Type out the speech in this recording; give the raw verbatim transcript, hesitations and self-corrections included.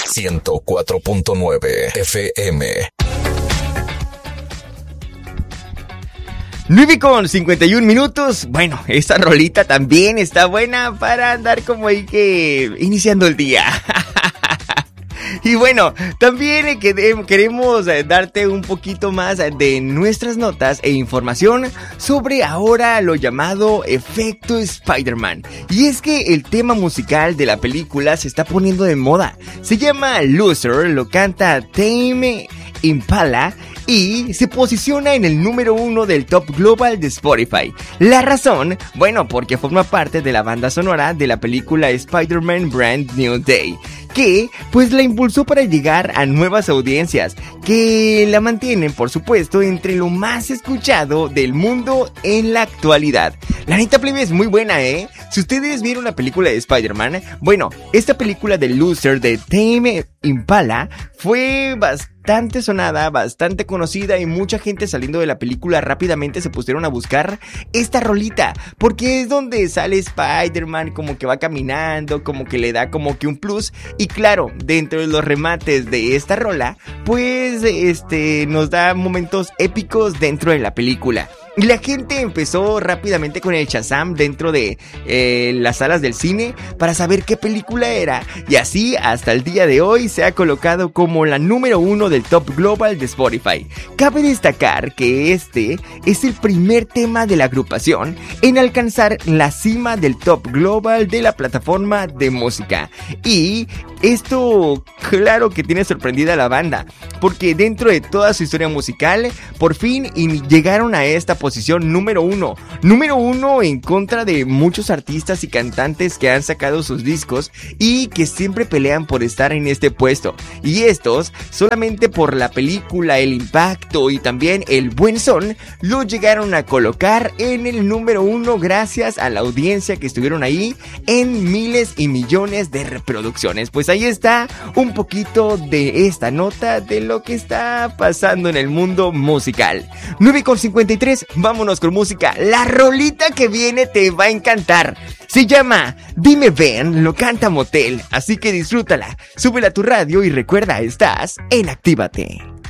ciento cuatro punto nueve F M. nueve con cincuenta y un minutos. Bueno, esta rolita también está buena para andar como ahí que iniciando el día. Y bueno, también queremos darte un poquito más de nuestras notas e información sobre ahora lo llamado efecto Spider-Man. Y es que el tema musical de la película se está poniendo de moda. Se llama Loser, lo canta Tame Impala y se posiciona en el número uno del top global de Spotify. La razón, bueno, porque forma parte de la banda sonora de la película Spider-Man Brand New Day, que pues la impulsó para llegar a nuevas audiencias, que la mantienen por supuesto entre lo más escuchado del mundo en la actualidad. La neta, plebe, es muy buena, ¿eh? Si ustedes vieron la película de Spider-Man, bueno, esta película de Loser de Tame Impala fue bastante sonada, bastante conocida, y mucha gente saliendo de la película rápidamente se pusieron a buscar esta rolita, porque es donde sale Spider-Man como que va caminando, como que le da como que un plus. Y claro, dentro de los remates de esta rola, pues este nos da momentos épicos dentro de la película. Y la gente empezó rápidamente con el Shazam dentro de eh, las salas del cine para saber qué película era, y así hasta el día de hoy se ha colocado como la número uno del top global de Spotify. Cabe destacar que este es el primer tema de la agrupación en alcanzar la cima del top global de la plataforma de música. Y esto claro que tiene sorprendida a la banda, porque dentro de toda su historia musical por fin llegaron a esta posición número uno. Número uno en contra de muchos artistas y cantantes que han sacado sus discos y que siempre pelean por estar en este puesto. Y estos, solamente por la película, el impacto y también el buen son, lo llegaron a colocar en el número uno gracias a la audiencia que estuvieron ahí en miles y millones de reproducciones. Pues ahí está un poquito de esta nota de lo que está pasando en el mundo musical. nueve con cincuenta y tres, vámonos con música. La rolita que viene te va a encantar. Se llama Dime Ven, lo canta Motel, así que disfrútala. Súbela a tu radio y recuerda, estás en Actívate.